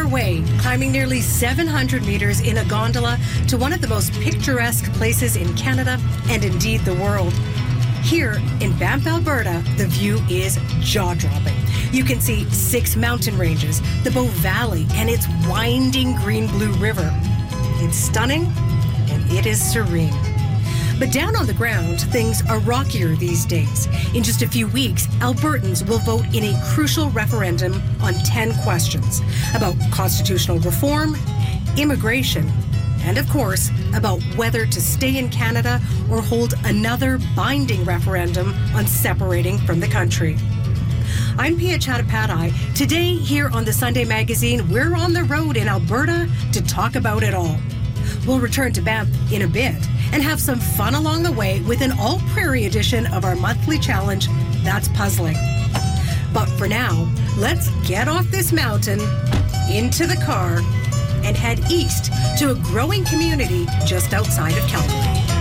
our way, climbing nearly 700 meters in a gondola to one of the most picturesque places in Canada and indeed the world. Here in Banff, Alberta, the view is jaw-dropping. You can see 6 mountain ranges, the Bow Valley, and its winding green-blue river. It's stunning, and it is serene. But down on the ground, things are rockier these days. In just a few weeks, Albertans will vote in a crucial referendum on 10 questions about constitutional reform, immigration, and of course, about whether to stay in Canada or hold another binding referendum on separating from the country. I'm Pia Chattopadhyay. Today, here on the Sunday Magazine, we're on the road in Alberta to talk about it all. We'll return to Banff in a bit and have some fun along the way with an all-prairie edition of our monthly challenge, That's Puzzling. But for now, let's get off this mountain, into the car, and head east to a growing community just outside of Calgary.